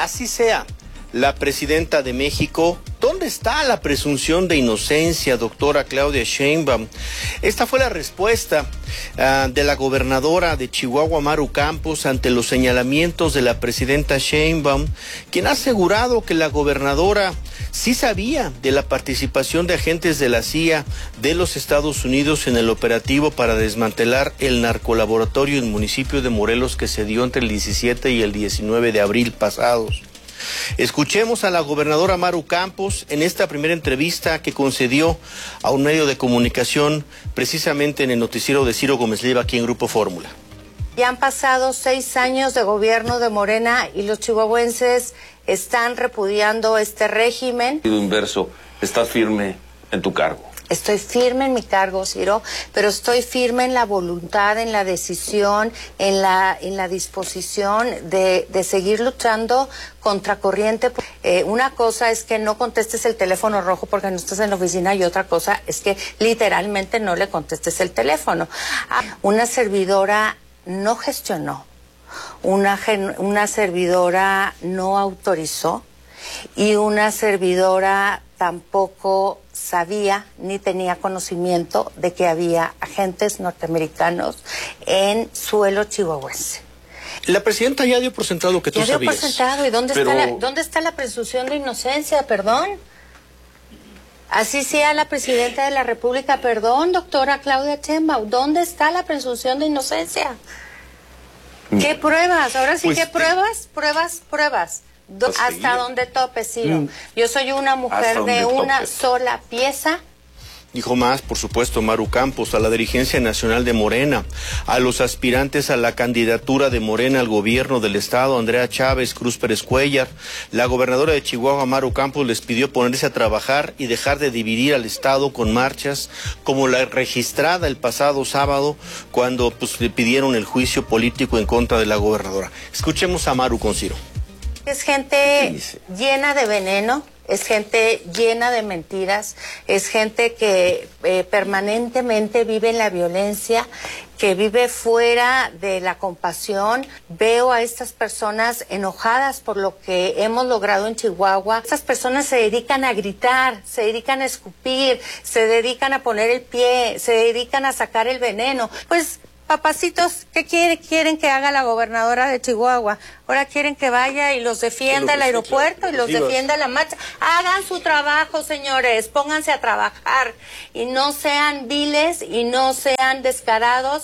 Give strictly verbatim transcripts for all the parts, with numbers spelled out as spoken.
así sea la presidenta de México, ¿dónde está la presunción de inocencia, doctora Claudia Sheinbaum? Esta fue la respuesta uh, de la gobernadora de Chihuahua, Maru Campos, ante los señalamientos de la presidenta Sheinbaum, quien ha asegurado que la gobernadora sí sabía de la participación de agentes de la C I A de los Estados Unidos en el operativo para desmantelar el narcolaboratorio en el municipio de Morelos que se dio entre el diecisiete y el diecinueve de abril pasados. Escuchemos a la gobernadora Maru Campos en esta primera entrevista que concedió a un medio de comunicación precisamente en el noticiero de Ciro Gómez Leiva aquí en Grupo Fórmula. Ya han pasado seis años de gobierno de Morena y los chihuahuenses están repudiando este régimen. Inverso, ¿estás firme en tu cargo? Estoy firme en mi cargo, Ciro, pero estoy firme en la voluntad, en la decisión, en la, en la disposición de, de seguir luchando contra corriente. Eh, una cosa es que no contestes el teléfono rojo porque no estás en la oficina y otra cosa es que literalmente no le contestes el teléfono. Una servidora no gestionó, una, una servidora no autorizó y una servidora tampoco sabía ni tenía conocimiento de que había agentes norteamericanos en suelo chihuahuense. La presidenta ya dio por sentado que tú ya dio sabías. por sentado. ¿Y dónde, Pero... está la, dónde está la presunción de inocencia? Perdón. Así sea la presidenta de la República. Perdón, doctora Claudia Sheinbaum. ¿Dónde está la presunción de inocencia? ¿Qué pruebas? Ahora sí, pues, ¿qué pruebas? Pruebas, pruebas. Do, hasta donde tope, Ciro. Mm. Yo soy una mujer de una tope. sola pieza. Dijo más, por supuesto, Maru Campos, a la dirigencia nacional de Morena, a los aspirantes a la candidatura de Morena al gobierno del estado, Andrea Chávez, Cruz Pérez Cuellar. La gobernadora de Chihuahua, Maru Campos, les pidió ponerse a trabajar y dejar de dividir al estado con marchas como la registrada el pasado sábado, cuando pues, le pidieron el juicio político en contra de la gobernadora. Escuchemos a Maru con Ciro. Es gente llena de veneno, es gente llena de mentiras, es gente que eh, permanentemente vive en la violencia, que vive fuera de la compasión. Veo a estas personas enojadas por lo que hemos logrado en Chihuahua. Estas personas se dedican a gritar, se dedican a escupir, se dedican a poner el pie, se dedican a sacar el veneno. Pues, papacitos, ¿qué quiere, quieren que haga la gobernadora de Chihuahua? Ahora quieren que vaya y los defienda el aeropuerto y los defienda la marcha. Hagan su trabajo, señores, pónganse a trabajar y no sean viles y no sean descarados.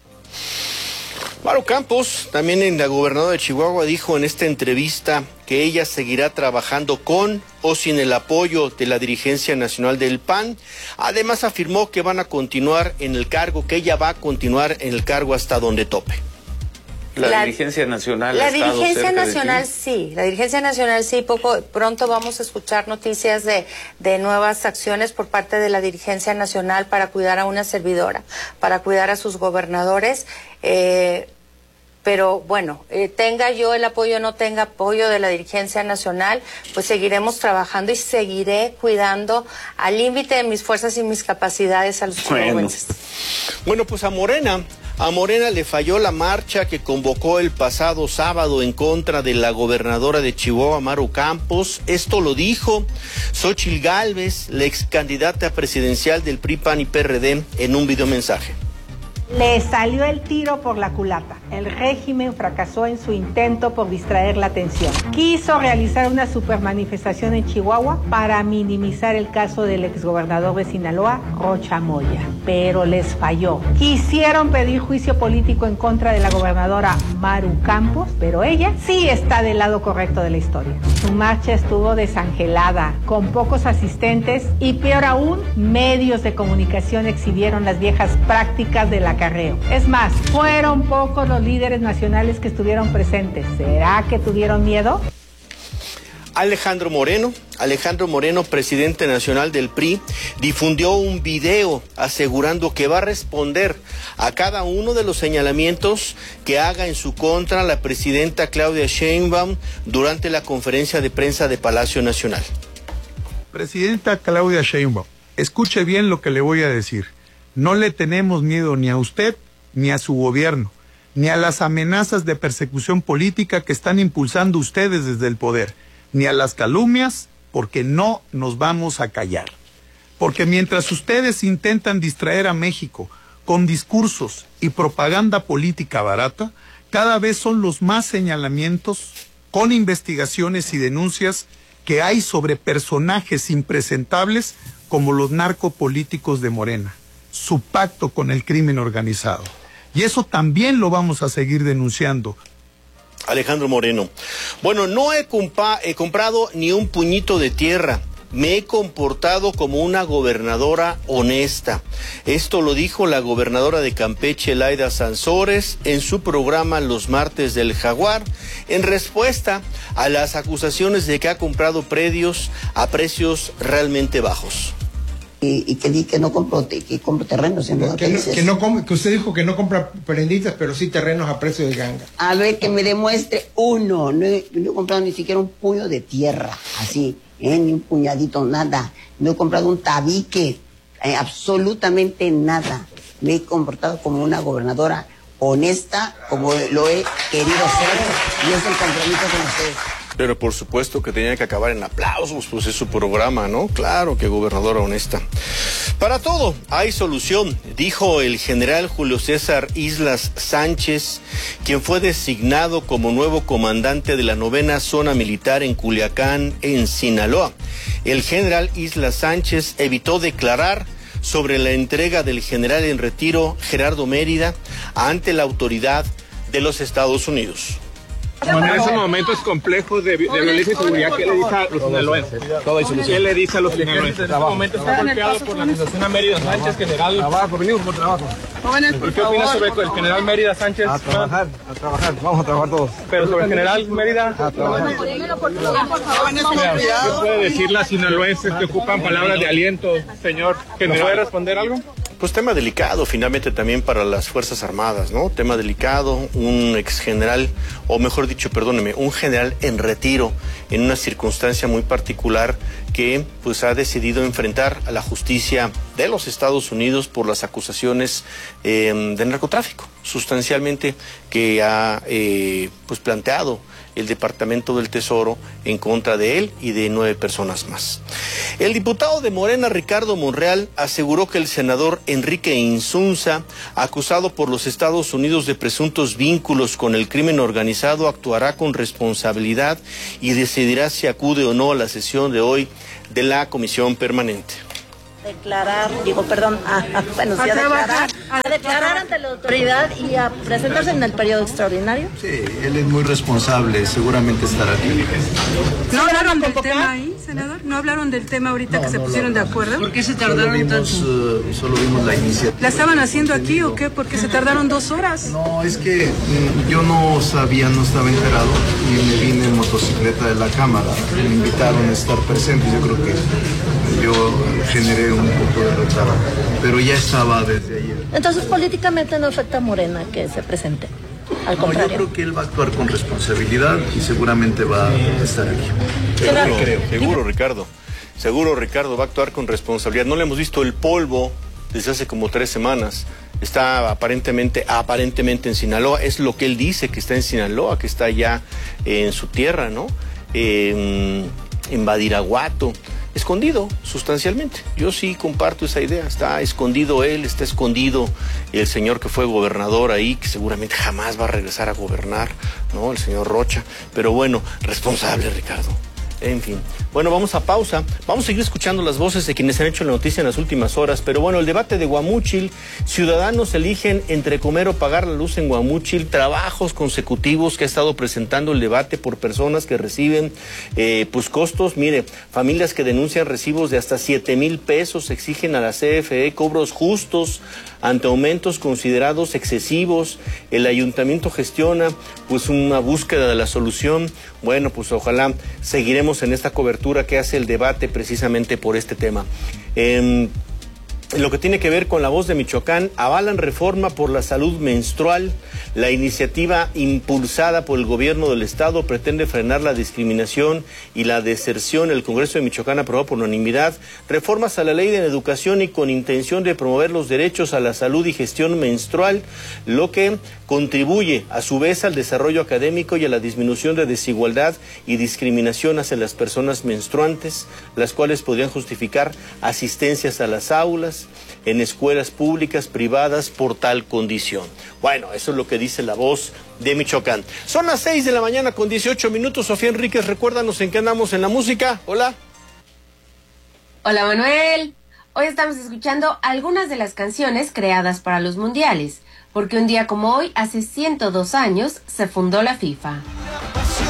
Maru Campos, también en la gobernadora de Chihuahua, dijo en esta entrevista que ella seguirá trabajando con o sin el apoyo de la dirigencia nacional del P A N. Además afirmó que van a continuar en el cargo, que ella va a continuar en el cargo hasta donde tope. La, la dirigencia nacional. La dirigencia nacional sí, la dirigencia nacional sí, poco pronto vamos a escuchar noticias de, de nuevas acciones por parte de la dirigencia nacional para cuidar a una servidora, para cuidar a sus gobernadores. Eh, Pero bueno, eh, tenga yo el apoyo o no tenga apoyo de la dirigencia nacional, pues seguiremos trabajando y seguiré cuidando al límite de mis fuerzas y mis capacidades a los chihuahuenses. Bueno. bueno, pues a Morena, a Morena le falló la marcha que convocó el pasado sábado en contra de la gobernadora de Chihuahua, Maru Campos. Esto lo dijo Xóchitl Gálvez, la ex candidata presidencial del P R I, P A N y P R D, en un videomensaje. Le salió el tiro por la culata. El régimen fracasó en su intento por distraer la atención. Quiso realizar una supermanifestación en Chihuahua para minimizar el caso del exgobernador de Sinaloa, Rocha Moya, pero les falló. Quisieron pedir juicio político en contra de la gobernadora Maru Campos, pero ella sí está del lado correcto de la historia. Su marcha estuvo desangelada, con pocos asistentes y, peor aún, medios de comunicación exhibieron las viejas prácticas de la acarreo. Es más, fueron pocos los líderes nacionales que estuvieron presentes. ¿Será que tuvieron miedo? Alejandro Moreno, Alejandro Moreno, presidente nacional del P R I, difundió un video asegurando que va a responder a cada uno de los señalamientos que haga en su contra la presidenta Claudia Sheinbaum durante la conferencia de prensa de Palacio Nacional. Presidenta Claudia Sheinbaum, escuche bien lo que le voy a decir. No le tenemos miedo ni a usted ni a su gobierno. ni a las amenazas de persecución política que están impulsando ustedes desde el poder, ni a las calumnias, porque no nos vamos a callar. Porque mientras ustedes intentan distraer a México con discursos y propaganda política barata, cada vez son los más señalamientos con investigaciones y denuncias que hay sobre personajes impresentables como los narcopolíticos de Morena, su pacto con el crimen organizado. Y eso también lo vamos a seguir denunciando. Alejandro Moreno. Bueno, no he, compa he comprado ni un puñito de tierra. Me he comportado como una gobernadora honesta. Esto lo dijo la gobernadora de Campeche, Laida Sansores, en su programa Los Martes del Jaguar, en respuesta a las acusaciones de que ha comprado predios a precios realmente bajos. Y, y que di que no compro, que compro terrenos en los que, países. Que, no, que usted dijo que no compra prenditas, pero sí terrenos a precio de ganga. A ver, que me demuestre uno. No he, no he comprado ni siquiera un puño de tierra, así, ¿eh? Ni un puñadito, nada. No he comprado un tabique, eh, absolutamente nada. Me he comportado como una gobernadora honesta, como lo he querido ser, y es el compromiso con ustedes. Pero por supuesto que tenía que acabar en aplausos, pues es su programa, ¿no? Claro que gobernadora honesta. Para todo hay solución, dijo el general Julio César Islas Sánchez, quien fue designado como nuevo comandante de la novena zona militar en Culiacán, en Sinaloa. El general Islas Sánchez evitó declarar sobre la entrega del general en retiro Gerardo Mérida ante la autoridad de los Estados Unidos. En esos momentos complejos de, de violencia y seguridad, ¿qué le dice a los sinaloenses? Todo hay solución. ¿Qué le dice a los sinaloenses? En estos momentos está golpeado por la acusación a Mérida Sánchez, general. Trabajo, venimos por trabajo. ¿Por qué opinas sobre el general Mérida Sánchez? A trabajar, a trabajar, vamos a trabajar todos. Pero sobre el general Mérida, a trabajar. ¿Qué puede decir las sinaloenses que ocupan palabras de aliento, señor? ¿Que me puede responder algo? Pues tema delicado finalmente también para las Fuerzas Armadas, ¿no? Tema delicado, un ex general, o mejor dicho, perdóneme, un general en retiro en una circunstancia muy particular que pues ha decidido enfrentar a la justicia de los Estados Unidos por las acusaciones eh, de narcotráfico, sustancialmente que ha eh, pues planteado el Departamento del Tesoro en contra de él y de nueve personas más. El diputado de Morena, Ricardo Monreal, aseguró que el senador Enrique Insunza, acusado por los Estados Unidos de presuntos vínculos con el crimen organizado, actuará con responsabilidad y decidirá si acude o no a la sesión de hoy de la Comisión Permanente. Declarar, digo, perdón, a, a, bueno, sí, a, a declarar, a declarar ante la autoridad y a presentarse en el periodo extraordinario. Sí, él es muy responsable, seguramente estará aquí. ¿No hablaron del tema ahí, senador? ¿No hablaron del tema ahorita no, que se no, pusieron no, no. de acuerdo? ¿Por qué se tardaron solo vimos, tanto? Uh, solo vimos la iniciativa. ¿La estaban haciendo aquí o qué? ¿Por qué se tardaron dos horas? No, es que mm, yo no sabía, no estaba enterado y me vine en motocicleta de la Cámara. Me invitaron a estar presente, yo creo que yo generé un poco de retardo, pero ya estaba desde ayer. Entonces, políticamente no afecta a Morena que se presente. Al no, contrario. yo creo que él va a actuar con responsabilidad y seguramente va a estar aquí. Seguro, creo. Seguro, Ricardo. Seguro, Ricardo va a actuar con responsabilidad. No le hemos visto el polvo desde hace como tres semanas. Está aparentemente, aparentemente en Sinaloa. Es lo que él dice, que está en Sinaloa, que está ya en su tierra, ¿no? Eh, en Badiraguato. Escondido, sustancialmente. Yo sí comparto esa idea. Está escondido él, está escondido el señor que fue gobernador ahí, que seguramente jamás va a regresar a gobernar, ¿no? El señor Rocha. Pero bueno, responsable, Ricardo. En fin. Bueno, vamos a pausa. Vamos a seguir escuchando las voces de quienes han hecho la noticia en las últimas horas. Pero bueno, el debate de Guamúchil. Ciudadanos eligen entre comer o pagar la luz en Guamúchil. Trabajos consecutivos que ha estado presentando el debate por personas que reciben eh, pues costos. Mire, familias que denuncian recibos de hasta siete mil pesos, exigen a la C F E cobros justos ante aumentos considerados excesivos. El ayuntamiento gestiona pues una búsqueda de la solución. Bueno, pues ojalá seguiremos en esta cobertura que hace el debate precisamente por este tema. Eh, En lo que tiene que ver con La Voz de Michoacán, avalan reforma por la salud menstrual. La iniciativa impulsada por el gobierno del estado pretende frenar la discriminación y la deserción. El Congreso de Michoacán aprobó por unanimidad reformas a la ley de educación y con intención de promover los derechos a la salud y gestión menstrual, lo que contribuye a su vez al desarrollo académico y a la disminución de desigualdad y discriminación hacia las personas menstruantes, las cuales podrían justificar asistencias a las aulas, en escuelas públicas, privadas, por tal condición. Bueno, eso es lo que dice La Voz de Michoacán. Son las seis de la mañana con dieciocho minutos. Sofía Enríquez, recuérdanos en qué andamos en la música. Hola. Hola, Manuel. Hoy estamos escuchando algunas de las canciones creadas para los mundiales, porque un día como hoy, hace ciento dos años, se fundó la FIFA.